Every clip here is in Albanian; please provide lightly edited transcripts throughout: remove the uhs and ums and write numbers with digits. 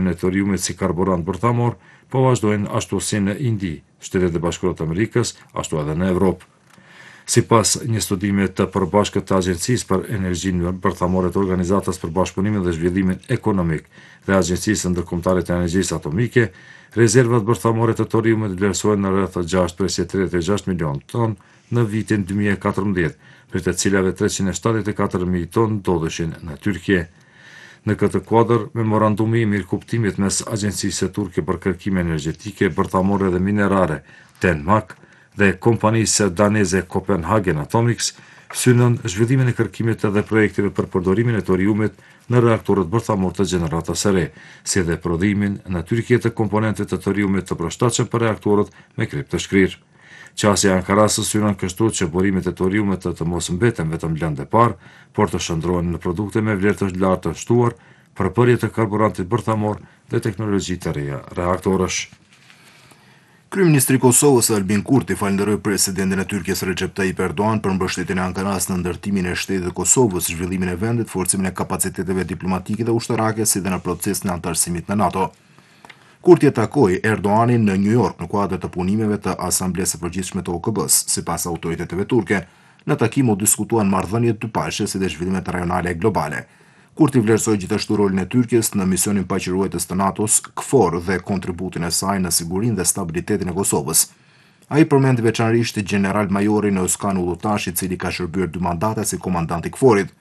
e toriumit si karburant bërthamor po vazhdojnë ashtu si në Indi, Shtetet e Bashkuara të Amerikës, ashtu edhe në Evropë. Sipas një studimi të përbashkët të Agjencisë për Energjinë Bërthamore të Organizatës për Bashkëpunimin dhe Zhvillimin Ekonomik dhe Agjencisë Ndërkombëtare të Energjisë Atomike, rezervat bërthamore të toriumit vlerësohen në rreth 6,36 milion ton në vitin 2014, për të cilave 374.000 ton ndodheshin në Tyrkie. Në këtë kuadër, memorandumi i mirëkuptimit mes Agjencisë turke për kërkime energjetike, bërthamore dhe minerare, TENMAK, dhe kompanisë daneze Copenhagen Atomics synon zhvillimin e kërkimit edhe projekteve për përdorimin e toriumit në reaktorët bërthamor të gjeneratës së re, si dhe prodhimin në Tyrki të komponentëve të toriumit të përshtatshëm për reaktorët me krip të shkrirë. Qasja e Ankarasës synon kështu që burimet e toriumit të mos mbeten vetëm lëndë e parë, por të shndrohen në produkte me vlerë të lartë të shtuar, përpërje të karburantit bërthamor dhe teknologji të reja reaktorësh. Kryeministri i Kosovës Albin Kurti falenderoi presidentin e Tyrkisë Recep Tayyip Erdogan për mbështetjen e Ankaras në ndërtimin e shtetit të Kosovës, zhvillimin e vendit, forcimin e kapaciteteve diplomatike dhe ushtarake, si dhe në procesin e antarësimit në NATO. Kurti e takoi Erdoganin në New York në kuadër të punimeve të Asamblesë së Përgjithshme të OKB-s, sipas autoriteteve turke. Në takim u diskutuan marrëdhëniet dypalëshe si dhe zhvillimet rajonale e globale. Kurti vlerësoi gjithashtu rolin e Tyrkisë në misionin paqëruesës të NATO-s, KFOR, dhe kontributin e saj në sigurinë dhe stabilitetin e Kosovës. Ai përmendi veçanërisht General Majorin Özkan Ulutash, i cili ka shërbyer 2 mandate si komandant i KFOR-it.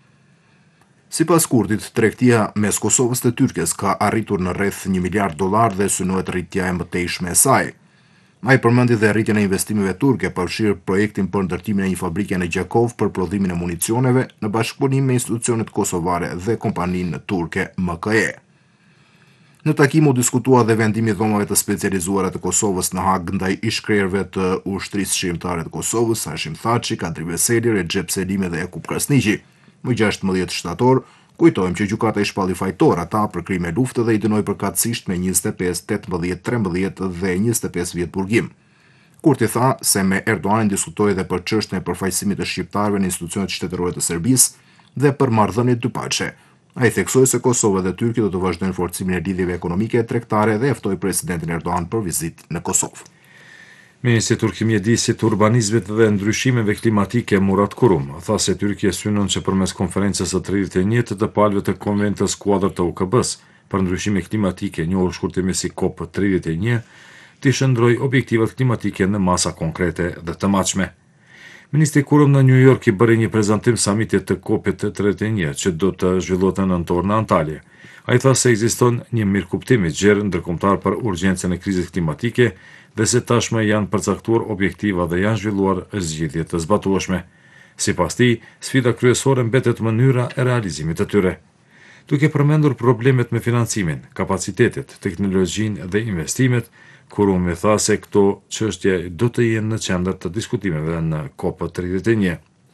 Sipas Kurtit, tregtia mes Kosovës dhe Tyrkisë ka arritur në rreth $1 miliard dhe synohet rritja e mëtejshme e saj. Ai përmendi dhe rritjen e investimeve turke, përfshirë projektin për ndërtimin e një fabrike në Gjakov për prodhimin e municioneve në bashkëpunim me institucionet kosovare dhe kompaninë turke MKE. Në takim u diskutua dhe vendimi i dhomave të specializuara të Kosovës në Hag ndaj ishkrerëve të ushtrisë shqiptare të Kosovës, Hashim Thaçi, Kadri Veseli, Recep Selimi dhe Jakub Krasniqi. Më 16 shtator, kujtojmë që gjykata i shpalli fajtor ata për krime lufte dhe i dënoi përkatësisht me 25, 18, 13 dhe 25 vjet burgim. Kurti tha se me Erdoganin diskutoi edhe për çështjen e përfaqësimit të shqiptarëve në institucionet shtetërore të Serbisë dhe për marrëdhëniet dypalëshe. Ai theksoi se Kosova dhe Tyrkia do të vazhdojnë forcimin e lidhjeve ekonomike e tregtare dhe ftoi presidentin Erdogan për vizitë në Kosovë. Ministri turk i mjedisit, urbanizmit dhe ndryshimeve klimatike Murat Kurum tha se Tyrkia synon që përmes konferencës së 31 të palëve të konventës kuadër të OKB-s për ndryshime klimatike, njohur shkurtimi si COP31, të shndrojë objektivat klimatike në masa konkrete dhe të matshme. Ministri Kurum në New York i bëri një prezantim samitit të COP31 që do të zhvillohet në nëntor në Antalya. Ai tha se ekziston një mirëkuptim i gjerë ndërkombëtar për urgjencën e krizës klimatike dhe se tashmë janë përcaktuar objektiva dhe janë zhvilluar zgjidhje të zbatueshme. Sipas tij, sfida kryesore mbetet mënyra e realizimit të tyre. Duke përmendur problemet me financimin, kapacitetet, teknologjinë dhe investimet, Kurumi tha se këto çështje do të jenë në qendër të diskutimeve në COP31.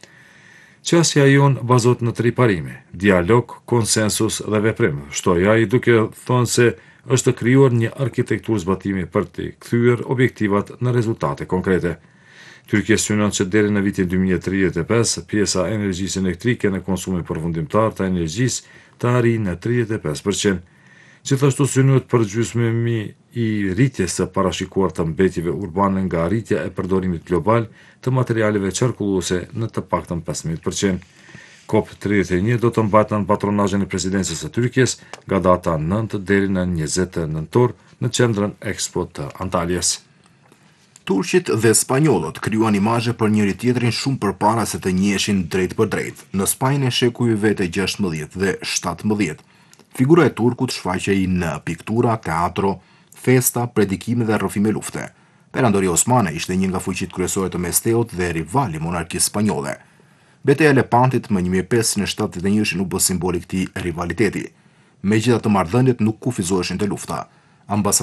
Qasja jon bazohet në 3 parime: dialog, konsensus dhe veprim, shtoi ai duke thënë se është krijuar një arkitekturë zbatimi për të kthyer objektivat në rezultate konkrete. Tyrkia synon që deri në vitin 2035 pjesa e energjisë elektrike në konsumin përfundimtar të energjisë të arrijë në 35%. Gjithashtu synohet përgjysmimi i rritjes së parashikuar të mbetjeve urbane nga rritja e përdorimit global të materialeve qarkulluese në të paktën 15%. COP31 do të mbahet në patronazhin e presidencës së Tyrkisë nga data 9 deri në 20 nëntor në qendrën Expo të Antalyas. Turqit dhe spanjollët krijuan imazhe për njëri tjetrin shumë përpara se të njiheshin drejt për drejt. Në Spanjë e shekujve të 16 dhe 17, figura e turkut shfaqej në piktura, teatro, festa, predikime dhe rrëfime lufte. Perandoria osmane ishte një nga fuqitë kryesore të Mestheut dhe rivali monarkisë spanjolle. Betejë e Lepantit më 1571 nuk bë simbol i këtij rivaliteti. Megjithatë, marrëdhëniet nuk kufizoheshin te lufta.